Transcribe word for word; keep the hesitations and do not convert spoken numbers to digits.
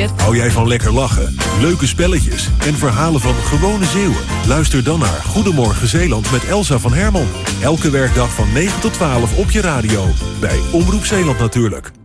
weer. Hou jij van lekker lachen, leuke spelletjes en verhalen van gewone Zeeuwen? Luister dan naar Goedemorgen Zeeland met Elsa van Hermon. Elke werkdag van negen tot twaalf op je radio. Bij Omroep Zeeland natuurlijk.